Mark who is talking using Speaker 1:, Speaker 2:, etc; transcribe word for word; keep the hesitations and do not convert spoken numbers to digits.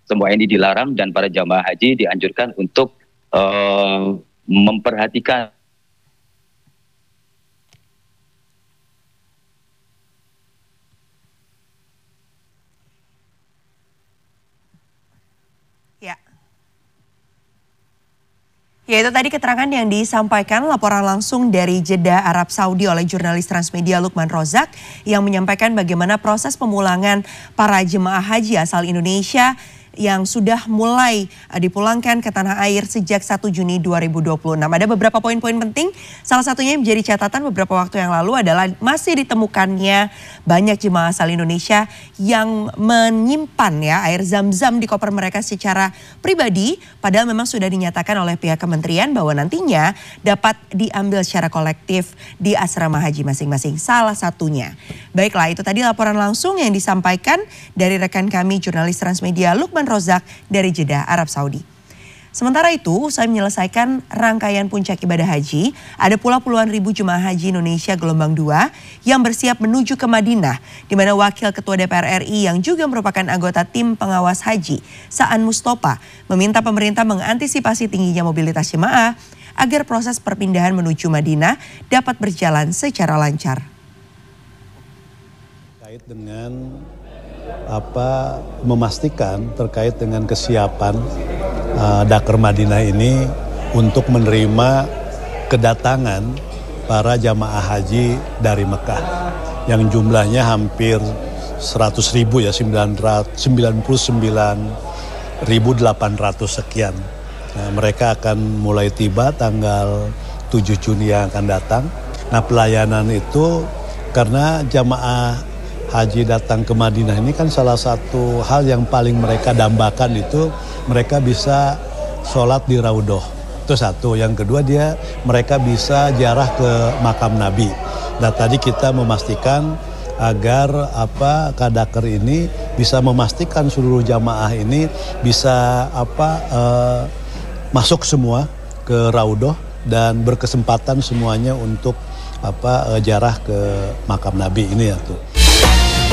Speaker 1: semua ini dilarang dan para jamaah haji dianjurkan untuk uh, memperhatikan
Speaker 2: ya. Ya, itu tadi keterangan yang disampaikan laporan langsung dari Jeddah, Arab Saudi oleh jurnalis Transmedia Lukman Rozak yang menyampaikan bagaimana proses pemulangan para jemaah haji asal Indonesia yang sudah mulai dipulangkan ke tanah air sejak satu Juni dua ribu dua puluh enam. Ada beberapa poin-poin penting, salah satunya yang menjadi catatan beberapa waktu yang lalu adalah masih ditemukannya banyak jemaah asal Indonesia yang menyimpan ya air zam-zam di koper mereka secara pribadi, padahal memang sudah dinyatakan oleh pihak kementerian bahwa nantinya dapat diambil secara kolektif di asrama haji masing-masing. Salah satunya. Baiklah, itu tadi laporan langsung yang disampaikan dari rekan kami jurnalis Transmedia Lukman Rozak dari Jeddah, Arab Saudi. Sementara itu, usai menyelesaikan rangkaian puncak ibadah haji, ada pula puluhan ribu jemaah haji Indonesia gelombang dua yang bersiap menuju ke Madinah, di mana Wakil Ketua D P R R I yang juga merupakan anggota tim pengawas haji, Saan Mustopa, meminta pemerintah mengantisipasi tingginya mobilitas jemaah agar proses perpindahan menuju Madinah dapat berjalan secara lancar.
Speaker 3: Terkait dengan apa memastikan terkait dengan kesiapan uh, Dakar Madinah ini untuk menerima kedatangan para jamaah haji dari Mekah yang jumlahnya hampir seratus ribu ya, sembilan puluh sembilan ribu delapan ratus sekian. Nah, mereka akan mulai tiba tanggal tujuh Juni yang akan datang. Nah, pelayanan itu karena jamaah haji datang ke Madinah ini kan salah satu hal yang paling mereka dambakan itu mereka bisa sholat di Raudhoh. Itu satu. Yang kedua dia mereka bisa ziarah ke makam Nabi. Nah tadi kita memastikan agar apa Kadaker ini bisa memastikan seluruh jamaah ini bisa apa eh, masuk semua ke Raudhoh dan berkesempatan semuanya untuk apa eh, ziarah ke makam Nabi ini ya tuh.